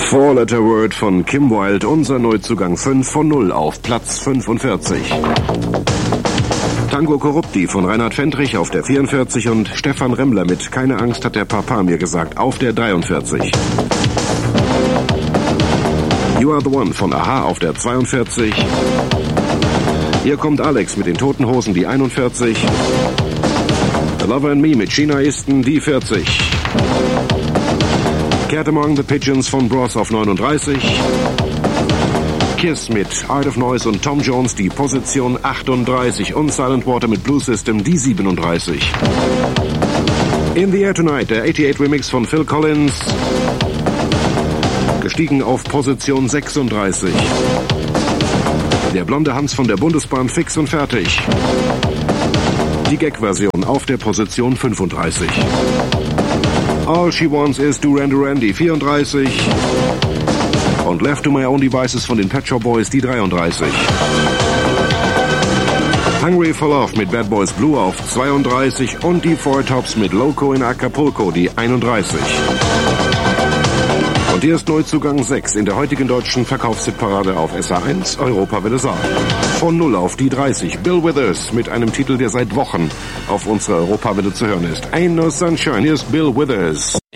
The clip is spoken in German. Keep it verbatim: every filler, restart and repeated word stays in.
Four Letter Word von Kim Wilde, unser Neuzugang fünf von null auf Platz fünfundvierzig. Tango Corrupti von Reinhard Fendrich auf der vierundvierzig und Stefan Remmler mit Keine Angst hat der Papa mir gesagt auf der dreiundvierzig. You Are the One von Aha auf der zweiundvierzig. Hier kommt Alex mit den Toten Hosen, die einundvierzig. The Lover and Me mit China Easton, die vierzig. Cat Among the Pigeons von Bros auf neununddreißig. Kiss mit Art of Noise und Tom Jones, die Position achtunddreißig. Und Silent Water mit Blue System, die siebenunddreißig. In the Air Tonight, der achtundachtzig Remix von Phil Collins, gestiegen auf Position sechsunddreißig. Der blonde Hans von der Bundesbahn, fix und fertig. Die Gag-Version auf der Position fünfunddreißig. All She Wants Is Duran Duran, die vierunddreißig. Und Left to My Own Devices von den Pet Shop Boys, die dreiunddreißig. Hungry for Love mit Bad Boys Blue auf zweiunddreißig und die Four Tops mit Loco in Acapulco, die einunddreißig. Und hier ist Neuzugang sechs in der heutigen deutschen Verkaufshitparade auf S A eins, Europawelle Saar. Von null auf die dreißig, Bill Withers mit einem Titel, der seit Wochen auf unserer Europawelle zu hören ist. Ain't No Sunshine, hier ist Bill Withers.